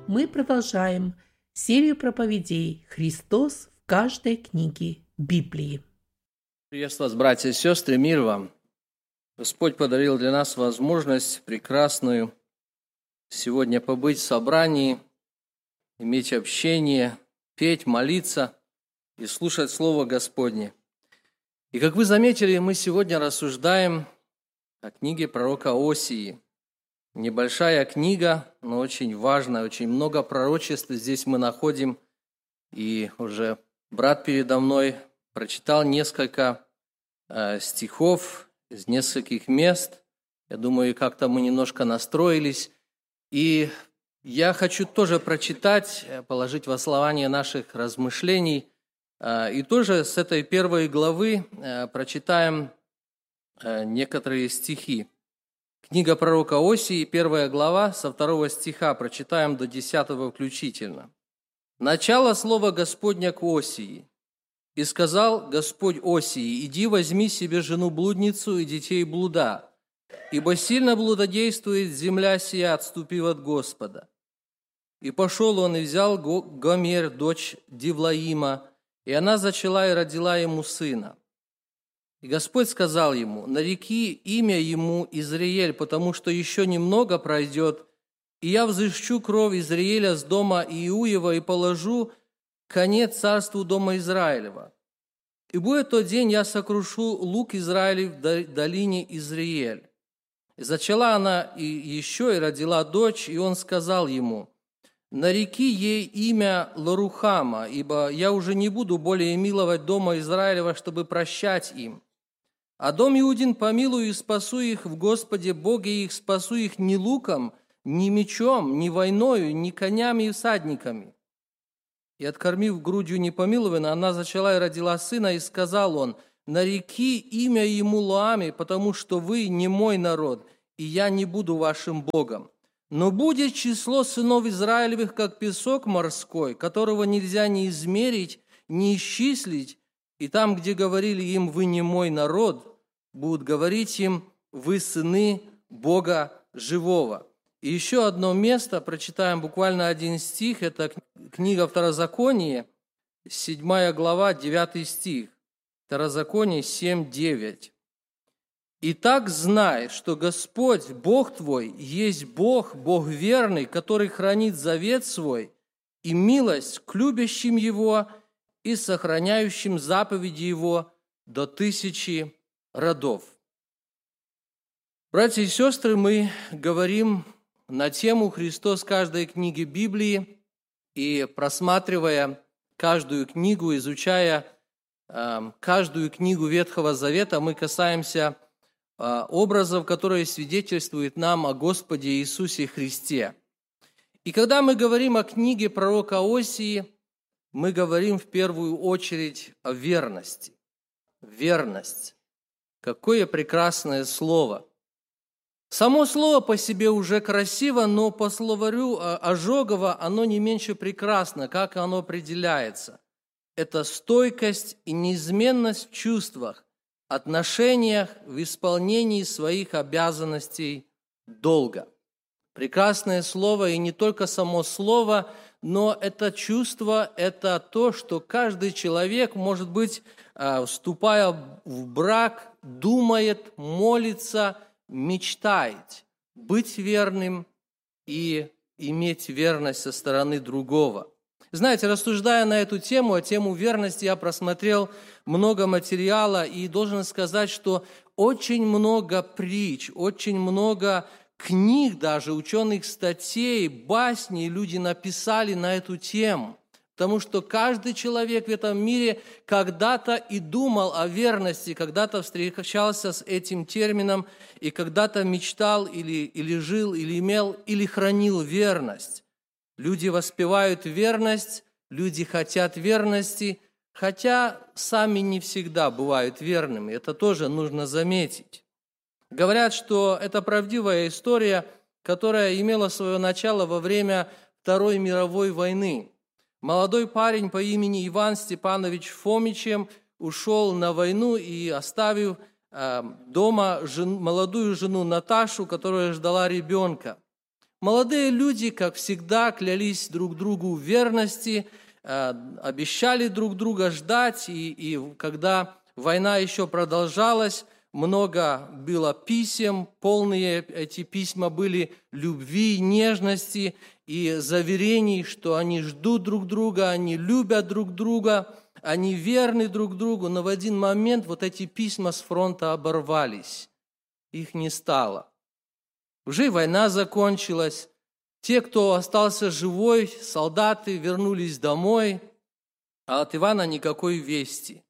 мы продолжаем серию проповедей «Христос в каждой книге Библии». Приветствую вас, братья и сестры, мир вам. Господь подарил для нас возможность прекрасную сегодня побыть в собрании, иметь общение, петь, молиться и слушать Слово Господне. И как вы заметили, мы сегодня рассуждаем о книге пророка Осии. Небольшая книга, но очень важная, очень много пророчеств здесь мы находим. И уже брат передо мной прочитал несколько стихов из нескольких мест. Я думаю, как-то мы немножко настроились. И я хочу тоже прочитать, положить в основание наших размышлений. И тоже с этой первой главы прочитаем некоторые стихи. Книга пророка Осии, 1 глава, со 2 стиха, прочитаем до 10 включительно. «Начало слова Господня к Осии. И сказал Господь Осии: иди, возьми себе жену-блудницу и детей блуда, ибо сильно блудодействует земля сия, отступив от Господа. И пошел он и взял Гомер, дочь Дивлаима, и она зачала и родила ему сына. И Господь сказал ему: нареки имя ему Израиль, потому что еще немного пройдет, и я взыщу кровь Израиля с дома Иуева и положу конец царству дома Израилева. И будет тот день, я сокрушу лук Израилев в долине Израиль. И зачала она и еще и родила дочь, и он сказал ему: нареки ей имя Лорухама, ибо я уже не буду более миловать дома Израилева, чтобы прощать им. А дом Иудин помилую и спасу их в Господе Боге их, спасу их ни луком, ни мечом, ни войною, ни конями и всадниками. И, откормив грудью непомилованно, она зачала и родила сына, и сказал он: нареки имя ему Лоами, потому что вы не мой народ, и я не буду вашим Богом. Но будет число сынов Израилевых, как песок морской, которого нельзя ни измерить, ни исчислить, и там, где говорили им: вы не мой народ, будут говорить им: вы сыны Бога живого». И еще одно место, прочитаем буквально один стих, это книга Второзаконие, 7 глава, 9 стих. Второзаконие 7:9. «Итак, знай, что Господь, Бог твой, есть Бог, Бог верный, который хранит завет свой и милость к любящим Его и сохраняющим заповеди Его до 1000 родов». Братья и сестры, мы говорим на тему «Христос в каждой книге Библии», и просматривая каждую книгу, изучая каждую книгу Ветхого Завета, мы касаемся образов, которые свидетельствуют нам о Господе Иисусе Христе. И когда мы говорим о книге пророка Осии, мы говорим в первую очередь о верности. Верность. Какое прекрасное слово! Само слово по себе уже красиво, но по словарю Ожогова оно не меньше прекрасно, как оно определяется. Это стойкость и неизменность в чувствах, отношениях, в исполнении своих обязанностей долга. Прекрасное слово, и не только само слово, но это чувство, это то, что каждый человек, может быть, вступая в брак, думает, молится, мечтает быть верным и иметь верность со стороны другого. Знаете, рассуждая на эту тему, тему верности, я просмотрел много материала и должен сказать, что очень много притч, очень много книг, даже ученых статей, басней люди написали на эту тему. Потому что каждый человек в этом мире когда-то и думал о верности, когда-то встречался с этим термином и когда-то мечтал или жил, или имел, или хранил верность. Люди воспевают верность, люди хотят верности, хотя сами не всегда бывают верными. Это тоже нужно заметить. Говорят, что это правдивая история, которая имела свое начало во время Второй мировой войны. Молодой парень по имени Иван Степанович Фомичем ушел на войну и, оставив дома молодую жену Наташу, которая ждала ребенка. Молодые люди, как всегда, клялись друг другу в верности, обещали друг друга ждать, и когда война еще продолжалась, много было писем, полные эти письма были любви, нежности и заверений, что они ждут друг друга, они любят друг друга, они верны друг другу, но в один момент вот эти письма с фронта оборвались, их не стало. Уже война закончилась, те, кто остался живой, солдаты вернулись домой, а от Ивана никакой вести.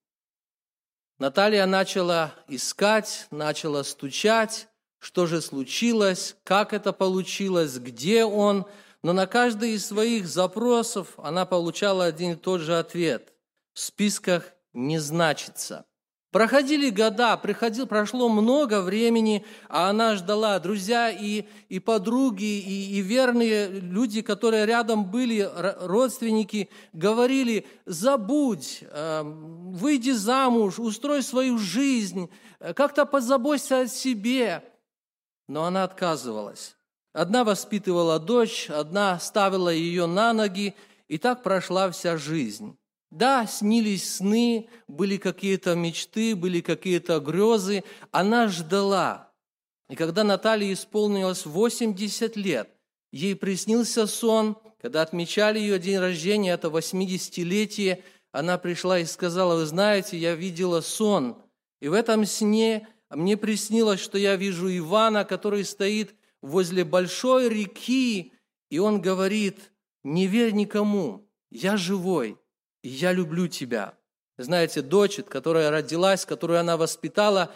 Наталья начала искать, начала стучать, что же случилось, как это получилось, где он. Но на каждый из своих запросов она получала один и тот же ответ. В списках не значится. Проходили года, прошло много времени, а она ждала. Друзья и подруги, и верные люди, которые рядом были, родственники, говорили: забудь, выйди замуж, устрой свою жизнь, как-то позаботься о себе. Но она отказывалась. Одна воспитывала дочь, одна ставила ее на ноги, и так прошла вся жизнь. Да, снились сны, были какие-то мечты, были какие-то грезы. Она ждала. И когда Наталье исполнилось 80 лет, ей приснился сон, когда отмечали ее день рождения, это 80-летие, она пришла и сказала: вы знаете, я видела сон, и в этом сне мне приснилось, что я вижу Ивана, который стоит возле большой реки, и он говорит: не верь никому, я живой. И я люблю тебя. Знаете, дочь, которая родилась, которую она воспитала,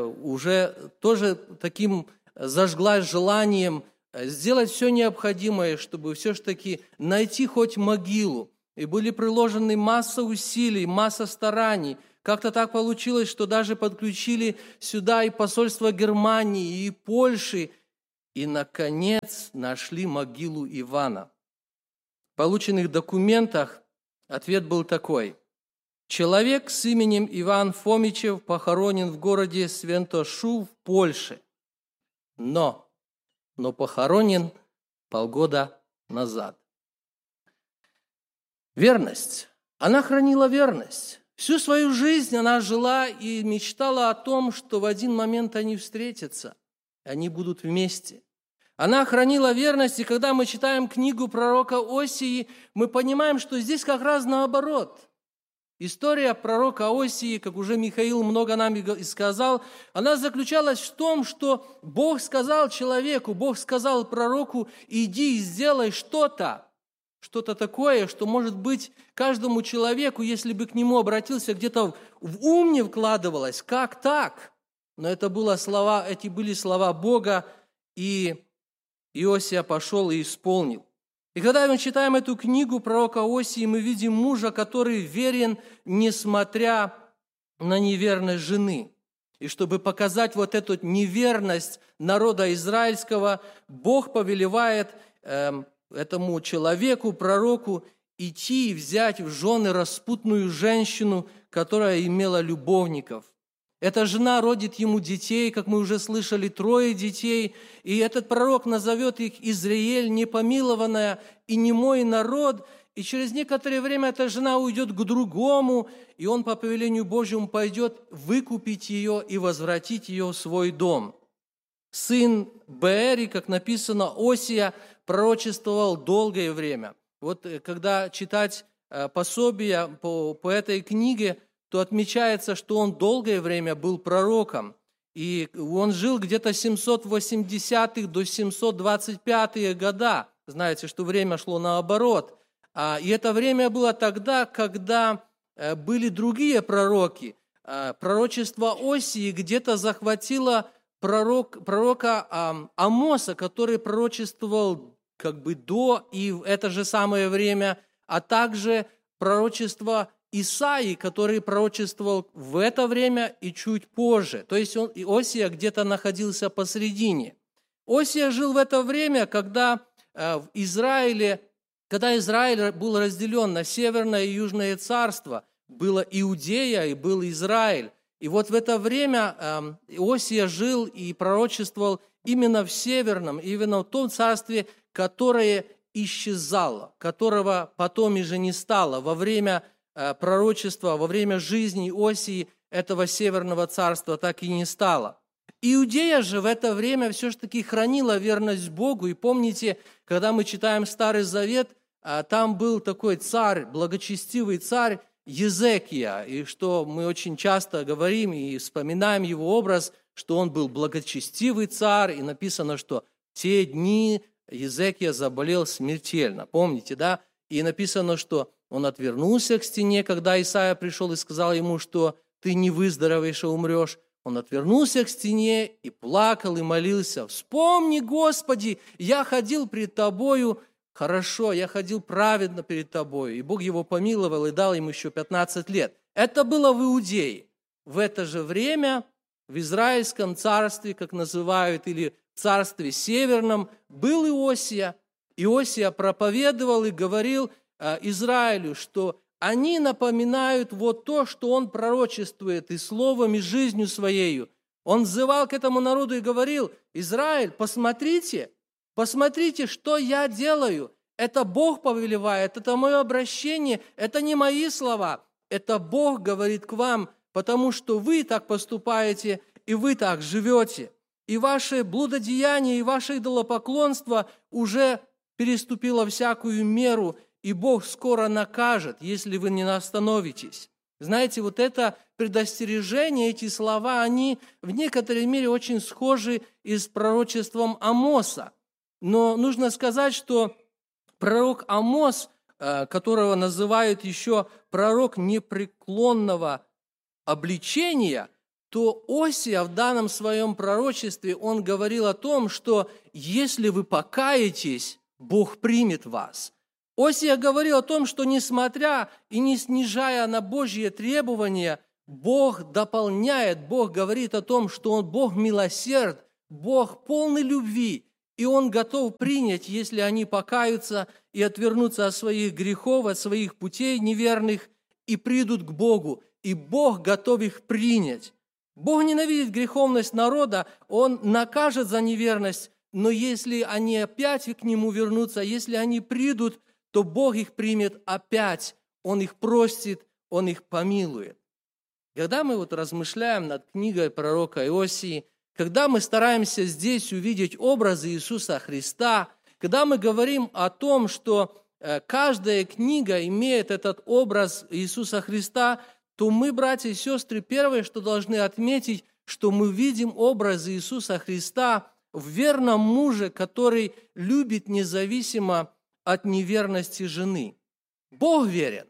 уже тоже таким зажглась желанием сделать все необходимое, чтобы все-таки найти хоть могилу. И были приложены масса усилий, масса стараний. Как-то так получилось, что даже подключили сюда и посольство Германии, и Польши. И, наконец, нашли могилу Ивана. В полученных документах ответ был такой: человек с именем Иван Фомичев похоронен в городе Святошу в Польше, но похоронен полгода назад. Верность. Она хранила верность. Всю свою жизнь она жила и мечтала о том, что в один момент они встретятся, они будут вместе. Она хранила верность, и когда мы читаем книгу пророка Осии, мы понимаем, что здесь как раз наоборот. История пророка Осии, как уже Михаил много нам и сказал, она заключалась в том, что Бог сказал человеку, Бог сказал пророку: иди и сделай что-то такое, что, может быть, каждому человеку, если бы к нему обратился, где-то в ум не вкладывалось, как так? Но эти были слова Бога, и Иосия пошел и исполнил. И когда мы читаем эту книгу пророка Осии, мы видим мужа, который верен, несмотря на неверность жены. И чтобы показать вот эту неверность народа израильского, Бог повелевает этому человеку, пророку, идти и взять в жены распутную женщину, которая имела любовников. Эта жена родит ему детей, как мы уже слышали, 3 детей, и этот пророк назовет их Израиль, непомилованная и немой народ, и через некоторое время эта жена уйдет к другому, и он по повелению Божьему пойдет выкупить ее и возвратить ее в свой дом. Сын Беэри, как написано, Осия, пророчествовал долгое время. Вот когда читать пособия по этой книге, то отмечается, что он долгое время был пророком. И он жил где-то с 780-х до 725-е года. Знаете, что время шло наоборот. И это время было тогда, когда были другие пророки. Пророчество Осии где-то захватило пророка Амоса, который пророчествовал как бы до и в это же самое время, а также пророчество Исаии, который пророчествовал в это время и чуть позже. То есть Осия где-то находился посредине. Осия жил в это время, когда Израиль был разделен на Северное и Южное царство. Была Иудея и был Израиль. И вот в это время Осия жил и пророчествовал именно в северном, именно в том царстве, которое исчезало, которого потом уже не стало. Во время пророчества, во время жизни Иосии этого северного царства так и не стало. Иудея же в это время все-таки хранила верность Богу. И помните, когда мы читаем Старый Завет, там был такой царь, благочестивый царь Езекия, и что мы очень часто говорим и вспоминаем его образ, что он был благочестивый царь, и написано, что в те дни Езекия заболел смертельно. Помните, да? И написано, что он отвернулся к стене, когда Исаия пришел и сказал ему, что ты не выздоровеешь, а умрешь. Он отвернулся к стене и плакал, и молился. «Вспомни, Господи, я ходил пред Тобою хорошо, я ходил праведно перед Тобою». И Бог его помиловал и дал ему еще 15 лет. Это было в Иудее. В это же время в Израильском царстве, как называют, или в царстве северном, был Иосия. Иосия проповедовал и говорил Израилю, что они напоминают вот то, что он пророчествует и словом, и жизнью своею. Он взывал к этому народу и говорил: «Израиль, посмотрите, что я делаю. Это Бог повелевает, это мое обращение, это не мои слова. Это Бог говорит к вам, потому что вы так поступаете, и вы так живете. И ваше блудодеяние, и ваше идолопоклонство уже переступило всякую меру, и Бог скоро накажет, если вы не остановитесь». Знаете, вот это предостережение, эти слова, они в некоторой мере очень схожи и с пророчеством Амоса. Но нужно сказать, что пророк Амос, которого называют еще пророк непреклонного обличения, то Осия в данном своем пророчестве, он говорил о том, что если вы покаетесь, Бог примет вас. Осия говорил о том, что несмотря и не снижая на Божьи требования, Бог дополняет, Бог говорит о том, что Он Бог милосерд, Бог полный любви, и Он готов принять, если они покаются и отвернутся от своих грехов, от своих путей неверных, и придут к Богу, и Бог готов их принять. Бог ненавидит греховность народа, Он накажет за неверность, но если они опять к Нему вернутся, если они придут, то Бог их примет опять, Он их простит, Он их помилует. Когда мы размышляем над книгой пророка Иосии, когда мы стараемся здесь увидеть образы Иисуса Христа, когда мы говорим о том, что каждая книга имеет этот образ Иисуса Христа, то мы, братья и сестры, первое, что должны отметить, что мы видим образ Иисуса Христа в верном муже, который любит независимо от неверности жены. Бог верен.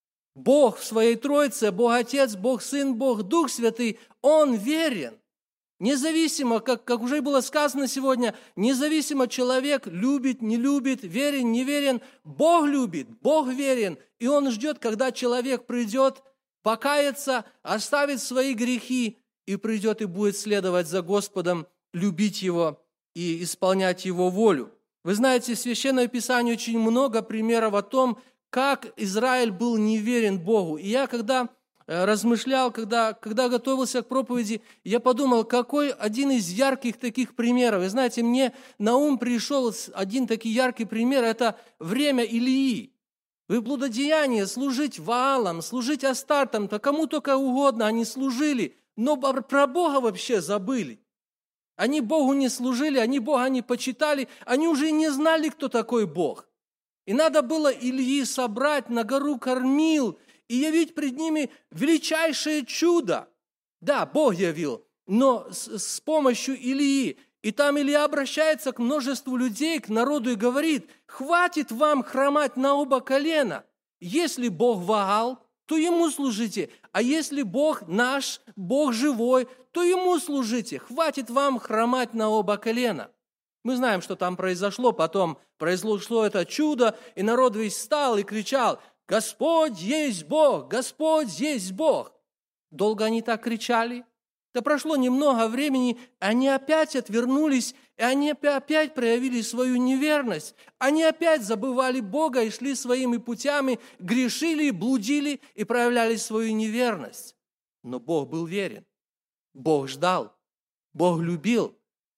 Бог в Своей Троице, Бог Отец, Бог Сын, Бог Дух Святый, Он верен. Независимо, как уже было сказано сегодня, независимо человек любит, не любит, верен, не верен, Бог любит, Бог верен, и Он ждет, когда человек придет, покается, оставит свои грехи и придет и будет следовать за Господом, любить Его и исполнять Его волю. Вы знаете, в Священном Писании очень много примеров о том, как Израиль был неверен Богу. И я, когда размышлял, когда готовился к проповеди, я подумал, какой один из ярких таких примеров. Вы знаете, мне на ум пришел один такой яркий пример, это время Илии. В блудодеянии служить Ваалам, служить Астартам, то кому только угодно они служили, но про Бога вообще забыли. Они Богу не служили, они Бога не почитали, они уже не знали, кто такой Бог. И надо было Илии собрать на гору Кормил и явить пред ними величайшее чудо. Да, Бог явил, но с помощью Илии. И там Илия обращается к множеству людей, к народу и говорит: «Хватит вам хромать на оба колена. Если Бог Ваал, то Ему служите, а если Бог наш, Бог живой, то Ему служите. Хватит вам хромать на оба колена». Мы знаем, что там произошло. Потом произошло это чудо, и народ весь встал и кричал: «Господь есть Бог! Господь есть Бог!» Долго они так кричали? Да прошло немного времени, они опять отвернулись, и они опять проявили свою неверность. Они опять забывали Бога и шли своими путями, грешили, блудили и проявляли свою неверность. Но Бог был верен. Бог ждал. Бог любил.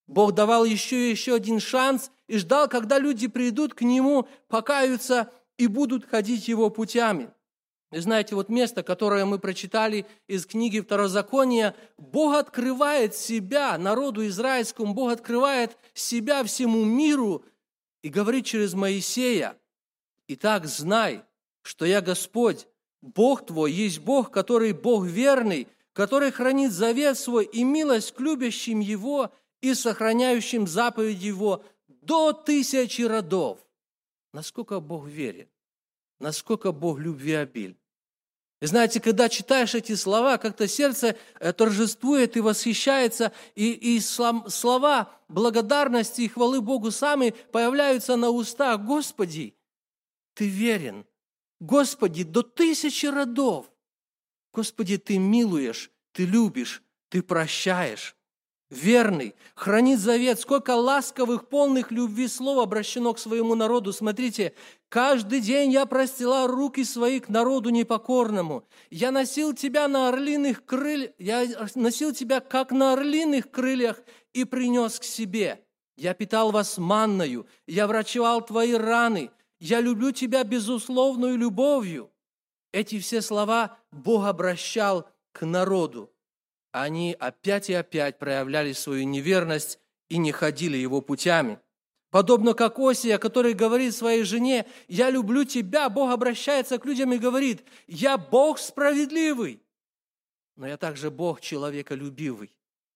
Бог давал еще и еще один шанс и ждал, когда люди придут к Нему, покаются и будут ходить Его путями. И знаете, вот место, которое мы прочитали из книги Второзакония, Бог открывает себя народу израильскому, Бог открывает себя всему миру и говорит через Моисея: «Итак, знай, что я Господь, Бог твой, есть Бог, который Бог верный, который хранит завет свой и милость к любящим Его и сохраняющим заповеди Его до 1000 родов». Насколько Бог верен, насколько Бог любвеобилен. И знаете, когда читаешь эти слова, как-то сердце торжествует и восхищается, и слова благодарности и хвалы Богу сами появляются на устах. Господи, Ты верен. Господи, до 1000 родов. Господи, Ты милуешь, Ты любишь, Ты прощаешь. Верный, хранит завет. Сколько ласковых, полных любви слов обращено к своему народу. Смотрите, каждый день я простирал руки свои к народу непокорному. Я носил тебя на орлиных крыльях, я носил тебя, как на орлиных крыльях, и принес к себе. Я питал вас манною, я врачевал твои раны. Я люблю тебя безусловную любовью. Эти все слова Бог обращал к народу. Они опять и опять проявляли свою неверность и не ходили Его путями. Подобно как Осия, который говорит своей жене: «Я люблю тебя», Бог обращается к людям и говорит: «Я Бог справедливый, но я также Бог человеколюбивый.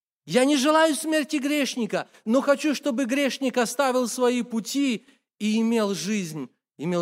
Я не желаю смерти грешника, но хочу, чтобы грешник оставил свои пути и имел жизнь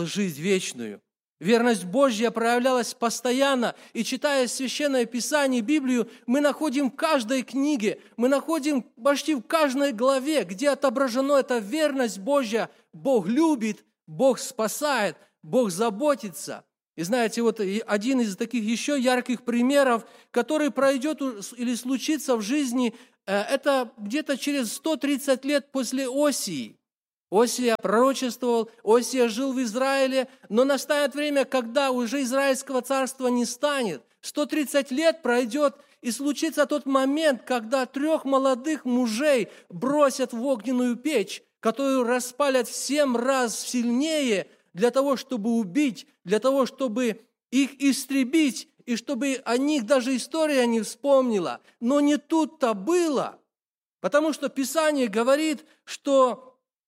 вечную». Верность Божья проявлялась постоянно, и читая Священное Писание, Библию, мы находим в каждой книге, мы находим почти в каждой главе, где отображена эта верность Божья. Бог любит, Бог спасает, Бог заботится. И знаете, вот один из таких еще ярких примеров, который пройдет или случится в жизни, это где-то через 130 лет после Осии. Осия пророчествовал, Осия жил в Израиле, но настанет время, когда уже Израильского царства не станет. 130 лет пройдет, и случится тот момент, когда 3 молодых мужей бросят в огненную печь, которую распалят в 7 раз сильнее для того, чтобы убить, для того, чтобы их истребить, и чтобы о них даже история не вспомнила. Но не тут-то было, потому что Писание говорит, что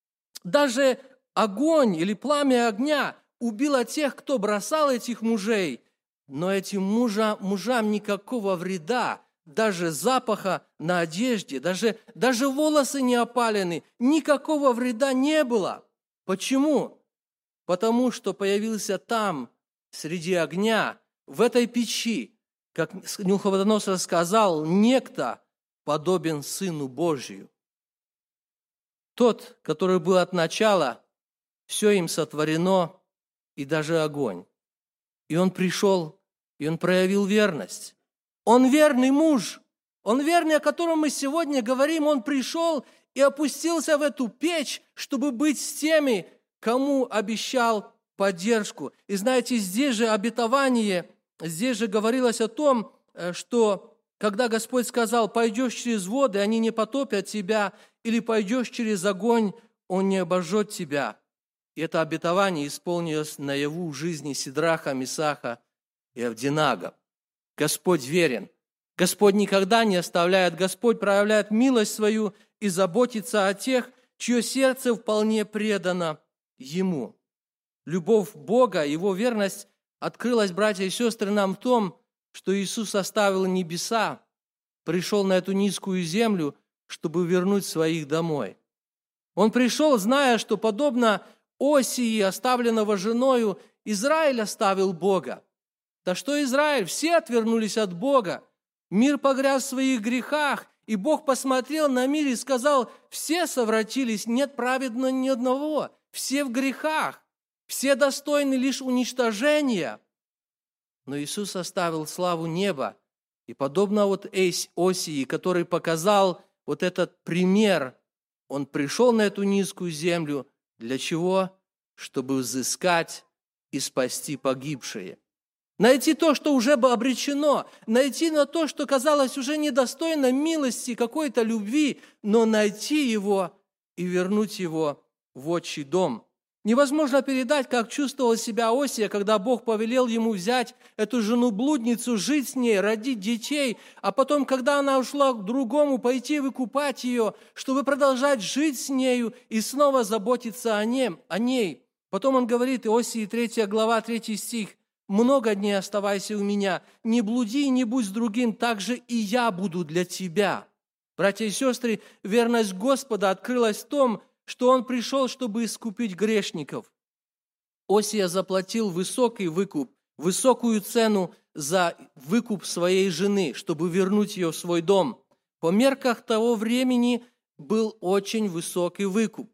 даже огонь или пламя огня убило тех, кто бросал этих мужей, но этим мужам никакого вреда, даже запаха на одежде, даже волосы не опалены, никакого вреда не было. Почему? Потому что появился там, среди огня, в этой печи, как Навуходоносор сказал, некто подобен Сыну Божию. Тот, который был от начала, все им сотворено, и даже огонь. И он пришел, и он проявил верность. Он верный муж, он верный, о котором мы сегодня говорим. Он пришел и опустился в эту печь, чтобы быть с теми, кому обещал поддержку. И знаете, здесь же обетование, здесь же говорилось о том, что когда Господь сказал: «Пойдешь через воды, они не потопят тебя», или «Пойдешь через огонь, он не обожжет тебя». И это обетование исполнилось наяву в жизни Сидраха, Месаха и Авдинага. Господь верен. Господь никогда не оставляет. Господь проявляет милость свою и заботится о тех, чье сердце вполне предано Ему. Любовь Бога, Его верность открылась, братья и сестры, нам в том, что Иисус оставил небеса, пришел на эту низкую землю, чтобы вернуть своих домой. Он пришел, зная, что, подобно Осии, оставленного женою, Израиль оставил Бога. Да что Израиль? Все отвернулись от Бога. Мир погряз в своих грехах, и Бог посмотрел на мир и сказал: все совратились, нет праведного ни одного, все в грехах, все достойны лишь уничтожения. Но Иисус оставил славу неба, и подобно Осии, который показал вот этот пример, Он пришел на эту низкую землю. Для чего? Чтобы взыскать и спасти погибшие. найти то, что уже бы обречено, найти на то, что казалось уже недостойно милости, какой-то любви, но найти его и вернуть его в отчий дом. Невозможно передать, как чувствовал себя Осия, когда Бог повелел ему взять эту жену-блудницу, жить с ней, родить детей, а потом, когда она ушла к другому, пойти выкупать ее, чтобы продолжать жить с нею и снова заботиться о ней. Потом он говорит, Осии 3 глава, 3 стих, «Много дней оставайся у меня, не блуди и не будь с другим, так же и я буду для тебя». Братья и сестры, верность Господа открылась в том, что Он пришел, чтобы искупить грешников. Осия заплатил высокий выкуп, высокую цену за выкуп своей жены, чтобы вернуть ее в свой дом. По мерках того времени был очень высокий выкуп.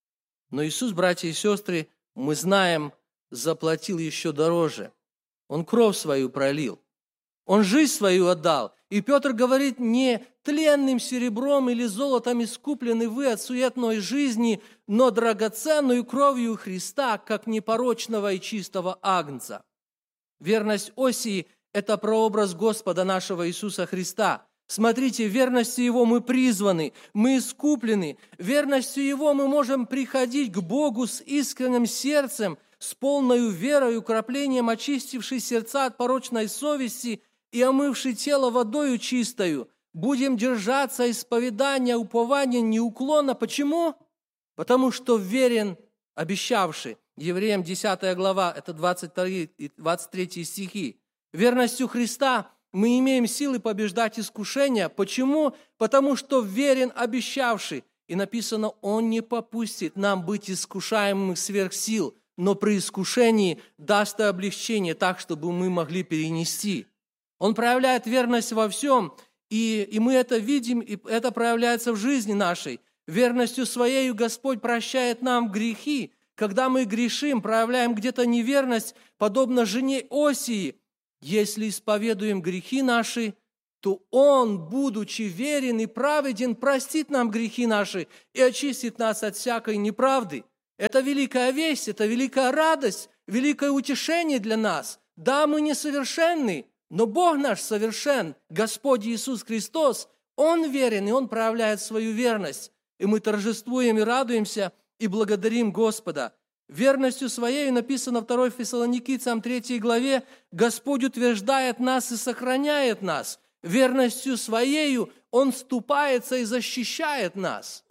Но Иисус, братья и сестры, мы знаем, заплатил еще дороже. Он кровь свою пролил. Он жизнь свою отдал. И Петр говорит, не тленным серебром или золотом искуплены вы от суетной жизни, но драгоценную кровью Христа, как непорочного и чистого агнца. Верность Осии – это прообраз Господа нашего Иисуса Христа. Смотрите, верностью Его мы призваны, мы искуплены. Верностью Его мы можем приходить к Богу с искренним сердцем, с полною верой, укроплением очистившей сердца от порочной совести и омывший тело водою чистою. Будем держаться исповедания, упования неуклонно. Почему? Потому что верен обещавший. Евреям 10 глава, это 22 и 23 стихи. Верностью Христа мы имеем силы побеждать искушения. Почему? Потому что верен обещавший. И написано, Он не попустит нам быть искушаемым сверх сил, но при искушении даст облегчение так, чтобы мы могли перенести. Он проявляет верность во всем, и мы это видим, и это проявляется в жизни нашей. Верностью Своею Господь прощает нам грехи. Когда мы грешим, проявляем где-то неверность, подобно жене Осии, если исповедуем грехи наши, то Он, будучи верен и праведен, простит нам грехи наши и очистит нас от всякой неправды. Это великая весть, это великая радость, великое утешение для нас. Да, мы несовершенны, но Бог наш совершен, Господь Иисус Христос, Он верен, и Он проявляет свою верность. И мы торжествуем и радуемся, и благодарим Господа. Верностью Своей написано 2 Фессалоникийцам 3 главе, Господь утверждает нас и сохраняет нас. Верностью Своею Он вступается и защищает нас.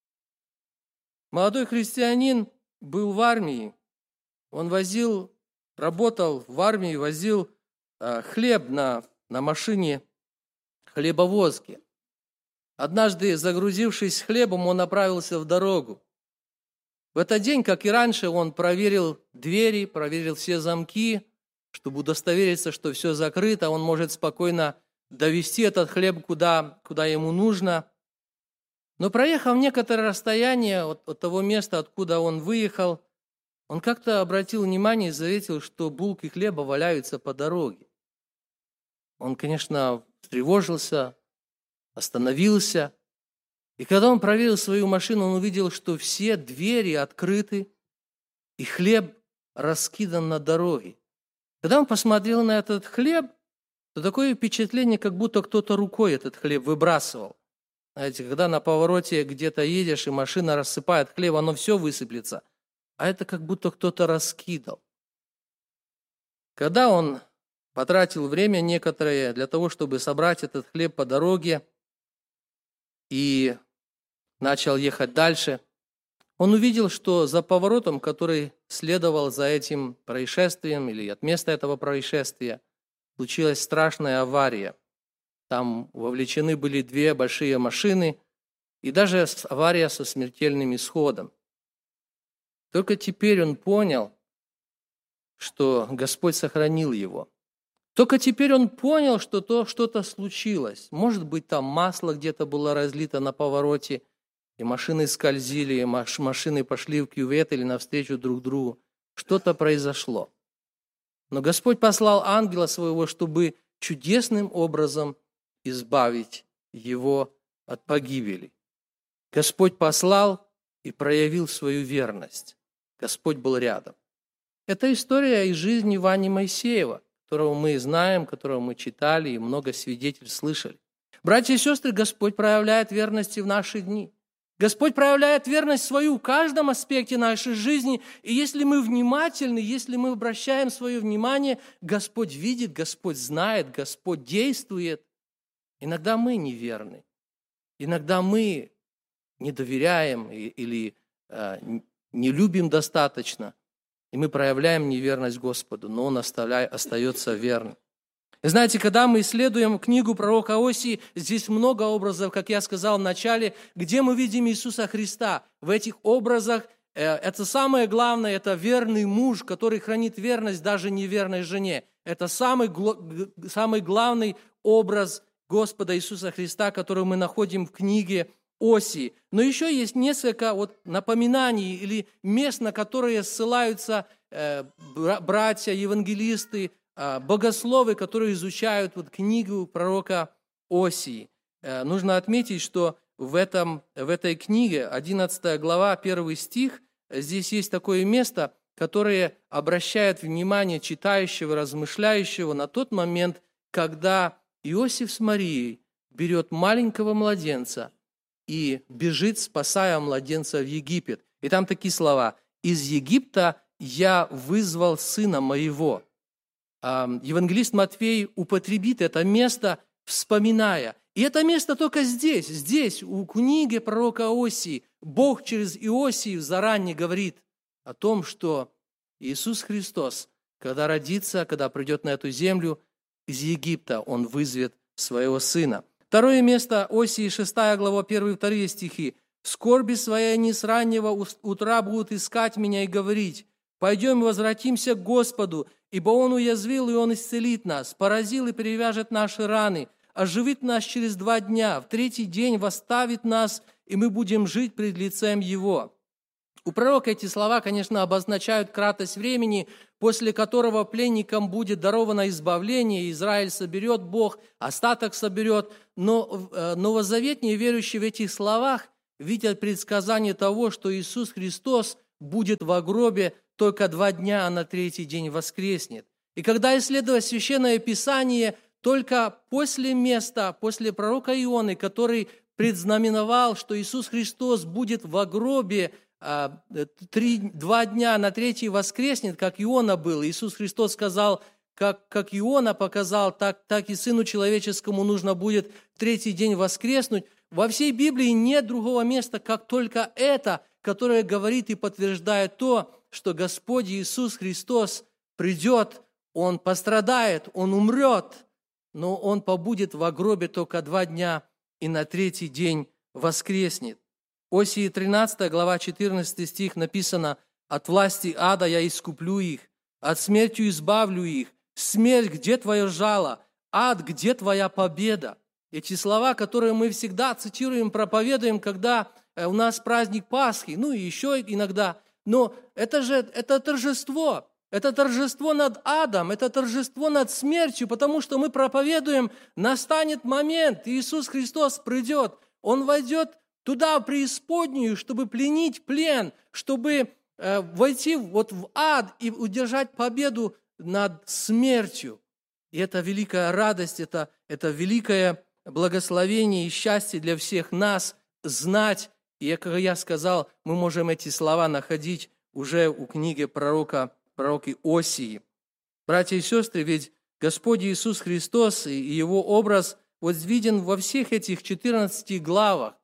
Молодой христианин был в армии. Он работал в армии, возил хлеб на машине хлебовозки. Однажды, загрузившись хлебом, он направился в дорогу. В этот день, как и раньше, он проверил двери, проверил все замки, чтобы удостовериться, что все закрыто. Он может спокойно довести этот хлеб куда ему нужно. Но проехав некоторое расстояние от того места, откуда он выехал, он как-то обратил внимание и заметил, что булки хлеба валяются по дороге. Он, конечно, встревожился, остановился. И когда он проверил свою машину, он увидел, что все двери открыты, и хлеб раскидан на дороге. Когда он посмотрел на этот хлеб, то такое впечатление, как будто кто-то рукой этот хлеб выбрасывал. Знаете, когда на повороте где-то едешь, и машина рассыпает хлеб, оно все высыплется. А это как будто кто-то раскидал. Когда он потратил время некоторое для того, чтобы собрать этот хлеб по дороге и начал ехать дальше, он увидел, что за поворотом, который следовал за этим происшествием или от места этого происшествия, случилась страшная авария. Там вовлечены были 2 большие машины, и даже авария со смертельным исходом. Только теперь он понял, что Господь сохранил его. Только теперь он понял, что что-то случилось. Может быть, там масло где-то было разлито на повороте, и машины скользили, и машины пошли в кювет или навстречу друг другу. Что-то произошло. Но Господь послал ангела своего, чтобы чудесным образом избавить его от погибели. Господь послал и проявил свою верность. Господь был рядом. Это история из жизни Вани Моисеева, которого мы знаем, которого мы читали и много свидетельств слышали. Братья и сестры, Господь проявляет верность и в наши дни. Господь проявляет верность свою в каждом аспекте нашей жизни. И если мы внимательны, если мы обращаем свое внимание, Господь видит, Господь знает, Господь действует. Иногда мы неверны. Иногда мы не доверяем или не любим достаточно. И мы проявляем неверность Господу, но Он остается верным. И знаете, когда мы исследуем книгу пророка Осии, здесь много образов, как я сказал в начале, где мы видим Иисуса Христа. В этих образах это самое главное, это верный муж, который хранит верность даже неверной жене. Это самый главный образ Господа Иисуса Христа, который мы находим в книге Осии. Но еще есть несколько напоминаний или мест, на которые ссылаются братья, евангелисты, богословы, которые изучают книгу пророка Осии. Нужно отметить, что в этой книге, 11 глава, 1 стих, здесь есть такое место, которое обращает внимание читающего, размышляющего на тот момент, когда Иосиф с Марией берет маленького младенца и бежит, спасая младенца в Египет. И там такие слова: «Из Египта я вызвал сына моего». Евангелист Матфей употребит это место, вспоминая. И это место только здесь, у книги пророка Осии. Бог через Иосию заранее говорит о том, что Иисус Христос, когда родится, когда придет на эту землю, из Египта Он вызовет своего Сына. Второе место Осии, 6 глава, 1 и 2 стихи. «В скорби своей они с раннего утра будут искать меня и говорить: пойдем и возвратимся к Господу, ибо Он уязвил, и Он исцелит нас, поразил и перевяжет наши раны, оживит нас через 2 дня, в 3-й день восставит нас, и мы будем жить пред лицем Его». У пророка эти слова, конечно, обозначают кратость времени, после которого пленникам будет даровано избавление, Израиль соберет Бог, остаток соберет. Но новозаветные верующие в этих словах видят предсказание того, что Иисус Христос будет во гробе только 2 дня, а на 3-й день воскреснет. И когда исследовать Священное Писание, только после пророка Ионы, который предзнаменовал, что Иисус Христос будет во гробе 2 дня, на 3-й воскреснет, как Иона был. Иисус Христос сказал: как Иона показал, так и Сыну Человеческому нужно будет в 3-й день воскреснуть. Во всей Библии нет другого места, как только это, которое говорит и подтверждает то, что Господь Иисус Христос придет, Он пострадает, Он умрет, но Он побудет во гробе только 2 дня и на 3-й день воскреснет. Осии 13 глава 14 стих написано: «От власти ада я искуплю их, от смерти избавлю их. Смерть, где твое жало? Ад, где твоя победа?» Эти слова, которые мы всегда цитируем, проповедуем, когда у нас праздник Пасхи, и еще иногда. Но это торжество. Это торжество над адом, это торжество над смертью, потому что мы проповедуем: настанет момент, Иисус Христос придет, Он войдет туда, в преисподнюю, чтобы пленить плен, чтобы войти в ад и удержать победу над смертью. И это великая радость, это великое благословение и счастье для всех нас знать. И, как я сказал, мы можем эти слова находить уже у книги пророки Осии. Братья и сестры, ведь Господь Иисус Христос и Его образ виден во всех этих 14 главах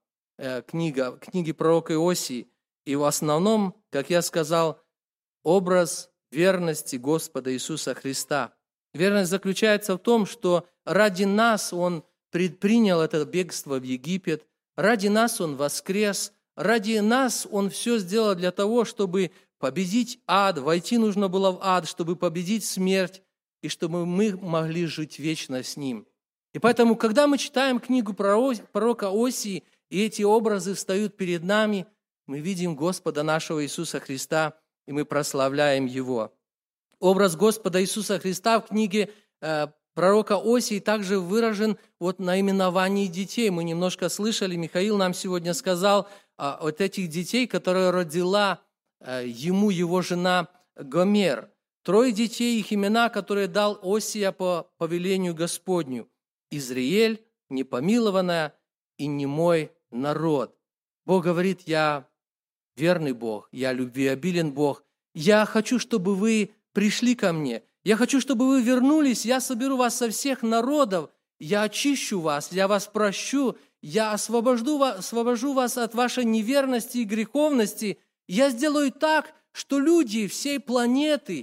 книги пророка Осии. И в основном, как я сказал, образ верности Господа Иисуса Христа. Верность заключается в том, что ради нас Он предпринял это бегство в Египет, ради нас Он воскрес, ради нас Он все сделал для того, чтобы победить ад, войти нужно было в ад, чтобы победить смерть, и чтобы мы могли жить вечно с Ним. И поэтому, когда мы читаем книгу пророка Осии, и эти образы встают перед нами, мы видим Господа нашего Иисуса Христа, и мы прославляем Его. Образ Господа Иисуса Христа в книге пророка Осии также выражен наименовании детей. Мы немножко слышали, Михаил нам сегодня сказал от этих детей, которые родила ему его жена Гомер. 3 детей, их имена, которые дал Осия по повелению Господню: Израиль, непомилованная и немой народ. Бог говорит: я верный Бог, я любвеобилен Бог. Я хочу, чтобы вы пришли ко мне. Я хочу, чтобы вы вернулись. Я соберу вас со всех народов. Я очищу вас, я вас прощу. Я освобожу вас от вашей неверности и греховности. Я сделаю так, что люди всей планеты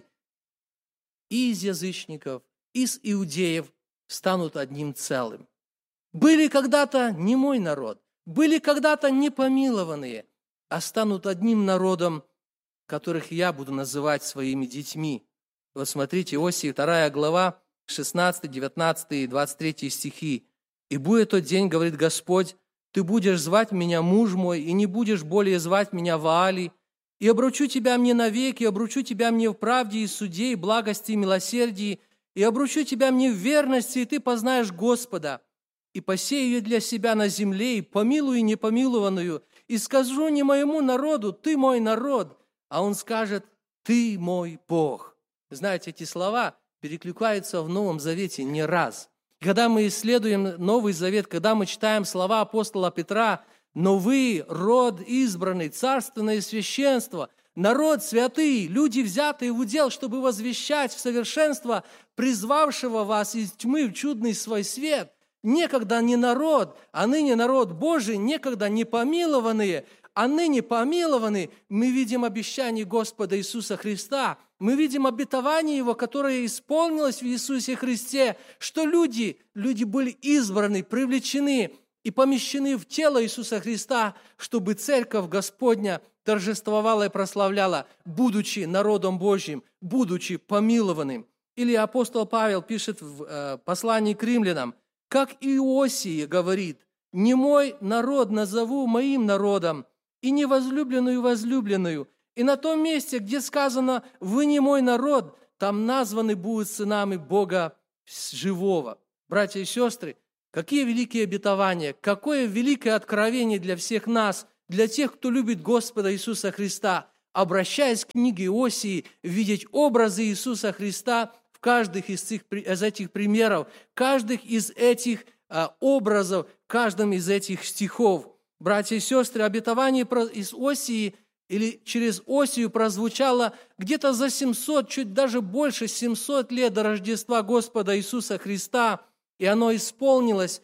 и из язычников, и из иудеев станут одним целым. Были когда-то не мой народ, были когда-то непомилованные, а станут одним народом, которых я буду называть своими детьми. Вот смотрите, Осии 2 глава, 16, 19 и 23 стихи. «И будет тот день, говорит Господь, ты будешь звать меня муж мой, и не будешь более звать меня Ваали, и обручу тебя мне навеки, и обручу тебя мне в правде и суде, и благости, и милосердии, и обручу тебя мне в верности, и ты познаешь Господа, и посею ее для себя на земле, и помилую непомилованную, и скажу не моему народу, ты мой народ, а он скажет, ты мой Бог». Знаете, эти слова перекликаются в Новом Завете не раз. Когда мы исследуем Новый Завет, когда мы читаем слова апостола Петра: «Но вы, род избранный, царственное священство, народ святый, люди, взятые в удел, чтобы возвещать в совершенство призвавшего вас из тьмы в чудный свой свет». Некогда не народ, а ныне народ Божий, некогда не помилованные, а ныне помилованы. Мы видим обещание Господа Иисуса Христа, мы видим обетование Его, которое исполнилось в Иисусе Христе, что люди были избраны, привлечены и помещены в тело Иисуса Христа, чтобы Церковь Господня торжествовала и прославляла, будучи народом Божьим, будучи помилованным. Или апостол Павел пишет в послании к римлянам: «Как Иосия говорит, не мой народ назову моим народом, и невозлюбленную возлюбленную». И на том месте, где сказано «вы не мой народ», там названы будут сынами Бога живого. Братья и сестры, какие великие обетования, какое великое откровение для всех нас, для тех, кто любит Господа Иисуса Христа, обращаясь к книге Иосии, видеть образы Иисуса Христа в каждых из этих примеров, каждых из этих образов, в каждом из этих стихов. Братья и сестры, обетование из Осии или через Осию прозвучало где-то за 700, чуть даже больше 700 лет до Рождества Господа Иисуса Христа, и оно исполнилось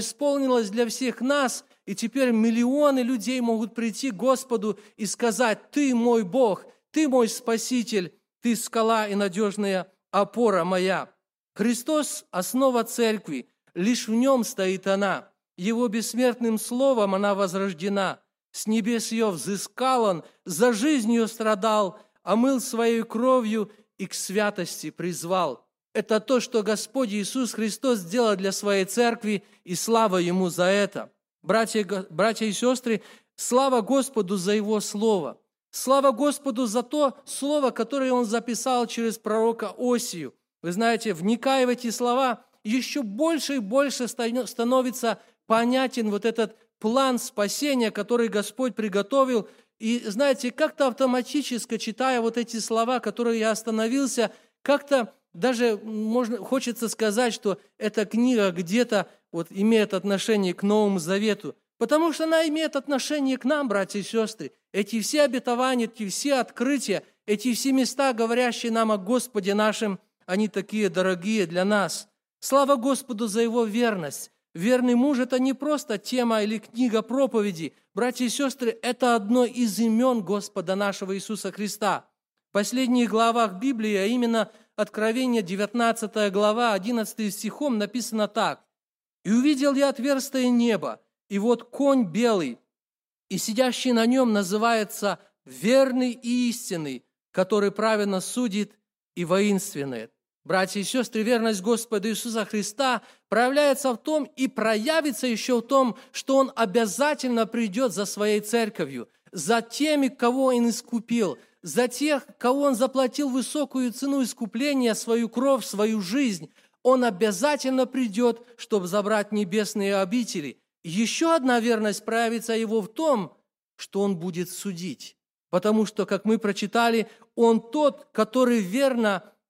для всех нас, и теперь миллионы людей могут прийти к Господу и сказать: «Ты мой Бог, Ты мой Спаситель, Ты скала и надежная опора моя». Христос – основа Церкви, лишь в Нем стоит она. Его бессмертным словом она возрождена. С небес ее взыскал Он, за жизнь ее страдал, омыл своей кровью и к святости призвал. Это то, что Господь Иисус Христос сделал для своей церкви, и слава Ему за это. Братья и сестры, слава Господу за Его Слово. Слава Господу за то Слово, которое Он записал через пророка Осию. Вы знаете, вникая в эти слова, еще больше и больше становится понятен вот этот план спасения, который Господь приготовил. И, знаете, как-то автоматически, читая вот эти слова, которые я остановился, как-то даже хочется сказать, что эта книга где-то имеет отношение к Новому Завету, потому что она имеет отношение к нам, братья и сестры. Эти все обетования, эти все открытия, эти все места, говорящие нам о Господе нашем, они такие дорогие для нас. Слава Господу за Его верность. Верный муж – это не просто тема или книга проповеди. Братья и сестры, это одно из имен Господа нашего Иисуса Христа. В последних главах Библии, а именно Откровение, 19 глава, 11 стихом написано так: «И увидел я отверстие неба, и вот конь белый, и сидящий на нем называется верный и истинный, который праведно судит и воинственный». Братья и сестры, верность Господа Иисуса Христа проявляется в том и проявится еще в том, что Он обязательно придет за своей церковью, за теми, кого Он искупил, за тех, кого Он заплатил высокую цену искупления, свою кровь, свою жизнь. Он обязательно придет, чтобы забрать небесные обители. Еще одна верность проявится Его в том, что Он будет судить. Потому что, как мы прочитали, Он тот, который верно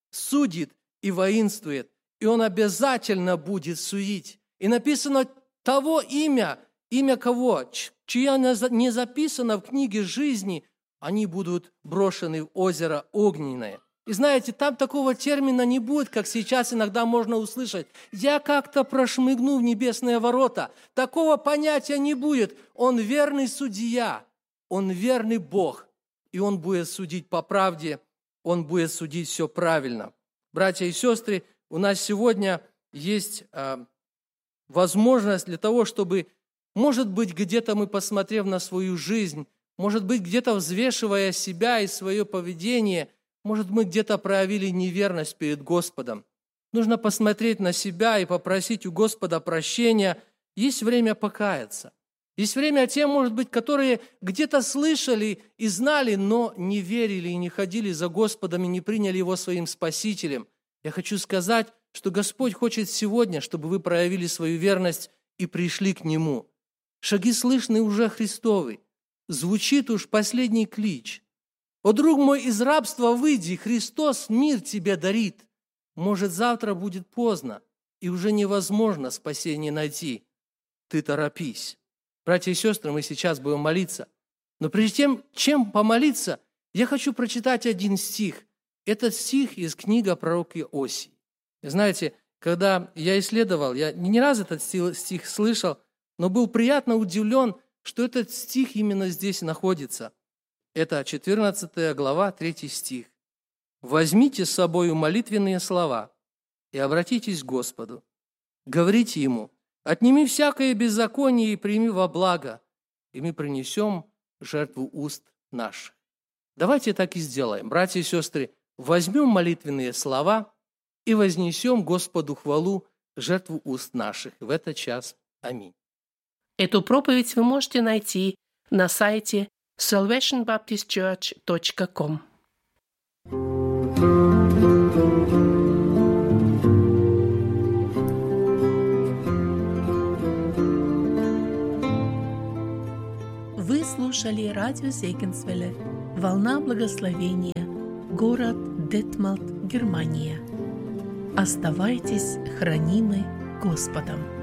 судит и воинствует, и Он обязательно будет судить. И написано того имя кого, чье не записано в книге жизни, они будут брошены в озеро огненное. И знаете, там такого термина не будет, как сейчас иногда можно услышать. Я как-то прошмыгну в небесные ворота. Такого понятия не будет. Он верный судья, Он верный Бог. И Он будет судить по правде, Он будет судить все правильно. Братья и сестры, у нас сегодня есть возможность для того, чтобы, может быть, где-то мы, посмотрев на свою жизнь, может быть, где-то взвешивая себя и свое поведение, может, мы где-то проявили неверность перед Господом. Нужно посмотреть на себя и попросить у Господа прощения. Есть время покаяться. Есть время тем, может быть, которые где-то слышали и знали, но не верили и не ходили за Господом и не приняли Его своим Спасителем. Я хочу сказать, что Господь хочет сегодня, чтобы вы проявили свою верность и пришли к Нему. Шаги слышны уже Христовы. Звучит уж последний клич. «О, друг мой, из рабства выйди, Христос мир тебе дарит. Может, завтра будет поздно, и уже невозможно спасение найти. Ты торопись». Братья и сестры, мы сейчас будем молиться. Но прежде тем, чем помолиться, я хочу прочитать один стих. Этот стих из книги пророка Иосии. Знаете, когда я исследовал, я не раз этот стих слышал, но был приятно удивлен, что этот стих именно здесь находится. Это 14 глава, 3 стих. «Возьмите с собой молитвенные слова и обратитесь к Господу. Говорите Ему: отними всякое беззаконие и прими во благо, и мы принесем жертву уст наших». Давайте так и сделаем. Братья и сестры, возьмем молитвенные слова и вознесем Господу хвалу, жертву уст наших в этот час. Аминь. Эту проповедь вы можете найти на сайте salvationbaptistchurch.com. Вы слушали радио Зегенсвелле «Волна благословения», город Детмалт, Германия. Оставайтесь хранимы Господом.